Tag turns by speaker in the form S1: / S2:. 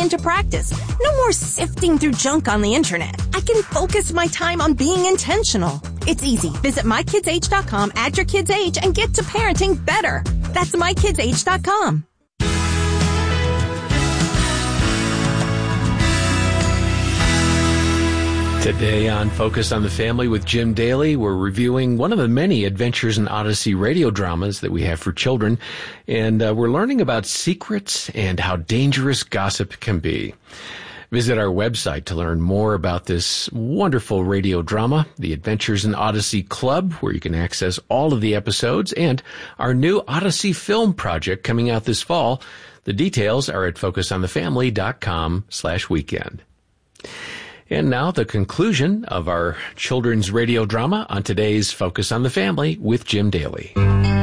S1: into practice. No more sifting through junk on the internet. I can focus my time on being intentional. It's easy. Visit MyKidsAge.com, add your kid's age, and get to parenting better. That's MyKidsAge.com.
S2: Today on Focus on the Family with Jim Daly, we're reviewing one of the many Adventures in Odyssey radio dramas that we have for children, and we're learning about secrets and how dangerous gossip can be. Visit our website to learn more about this wonderful radio drama, the Adventures in Odyssey Club, where you can access all of the episodes, and our new Odyssey film project coming out this fall. The details are at focusonthefamily.com/weekend. And now the conclusion of our children's radio drama on today's Focus on the Family with Jim Daly.